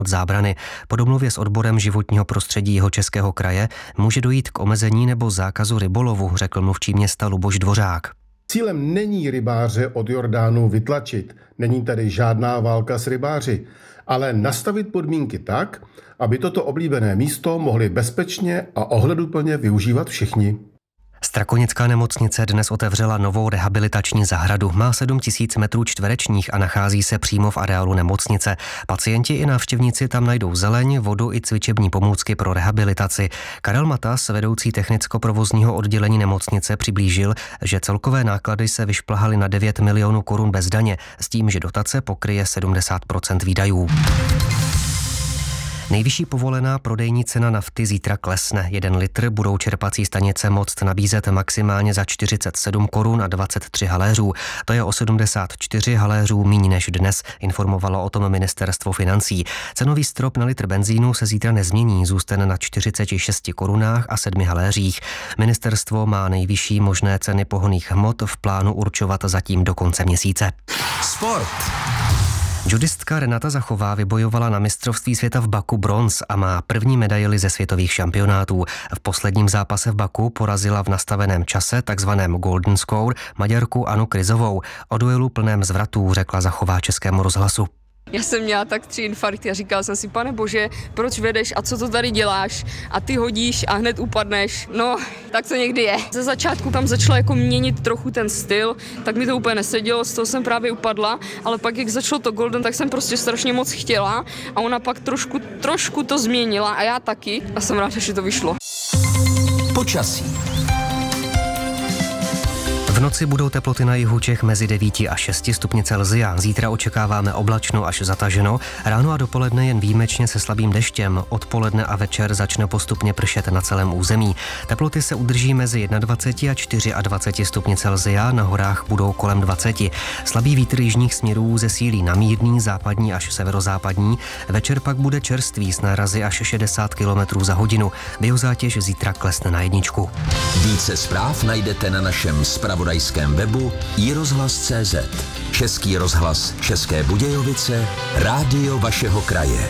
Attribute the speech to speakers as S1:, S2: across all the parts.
S1: od zábrany. Po domluvě s odborem životního prostředí Jihočeského kraje může dojít k omezení nebo zákazu rybolovu, řekl mluvčí města Luboš Dvořák.
S2: Cílem není rybáře od Jordánu vytlačit, není tady žádná válka s rybáři, ale nastavit podmínky tak, aby toto oblíbené místo mohli bezpečně a ohleduplně využívat všichni.
S1: Strakonická nemocnice dnes otevřela novou rehabilitační zahradu. Má 7 000 metrů čtverečních a nachází se přímo v areálu nemocnice. Pacienti i návštěvníci tam najdou zeleň, vodu i cvičební pomůcky pro rehabilitaci. Karel Matas, vedoucí technicko-provozního oddělení nemocnice, přiblížil, že celkové náklady se vyšplhaly na 9 milionů korun bez daně, s tím, že dotace pokryje 70% výdajů. Nejvyšší povolená prodejní cena nafty zítra klesne. 1 litr budou čerpací stanice moct nabízet maximálně za 47 korun a 23 haléřů. To je o 74 haléřů míň než dnes, informovalo o tom ministerstvo financí. Cenový strop na litr benzínu se zítra nezmění, zůstane na 46 korunách a 7 haléřích. Ministerstvo má nejvyšší možné ceny pohonných hmot v plánu určovat zatím do konce měsíce.
S3: Sport.
S1: Judistka Renata Zachová vybojovala na mistrovství světa v Baku bronz a má první medaili ze světových šampionátů. V posledním zápase v Baku porazila v nastaveném čase, takzvaném golden score, Maďarku Anu Kryzovou. O duelu plném zvratů řekla Zachová Českému rozhlasu.
S4: Já jsem měla tak 3 infarkty a říkala jsem si, pane bože, proč vedeš a co to tady děláš a ty hodíš a hned upadneš. No, tak to někdy je. Ze začátku tam začala jako měnit trochu ten styl, tak mi to úplně nesedělo, z toho jsem právě upadla, ale pak jak začalo to golden, tak jsem prostě strašně moc chtěla a ona pak trošku to změnila a já taky a jsem ráda, že to vyšlo.
S3: Počasí.
S1: V noci budou teploty na jihu Čech mezi 9 a 6 stupni Celsia. Zítra očekáváme oblačno až zataženo. Ráno a dopoledne jen výjimečně se slabým deštěm. Odpoledne a večer začne postupně pršet na celém území. Teploty se udrží mezi 21 a 24 stupni Celsia, na horách budou kolem 20. Slabý vítr jižních směrů zesílí na mírný, západní až severozápadní. Večer pak bude čerstvý s nárazy až 60 km za hodinu. Biozátěž zítra klesne na 1.
S3: Více zpráv najdete na našem zpravodajském webu iRozhlas.cz. Český rozhlas České Budějovice, rádio vašeho kraje.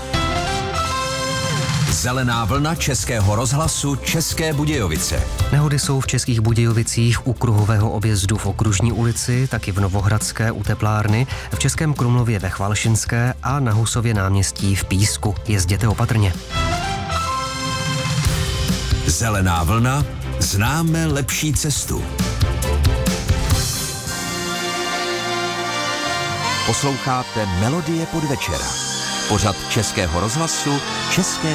S3: Zelená vlna Českého rozhlasu České Budějovice.
S1: Nehody jsou v Českých Budějovicích u kruhového objezdu v Okružní ulici, taky v Novohradské u teplárny, v Českém Krumlově ve Chvalšinské a na Husově náměstí v Písku. Jezděte opatrně.
S3: Zelená vlna, známe lepší cestu. Posloucháte Melodie podvečera. Pořad Českého rozhlasu České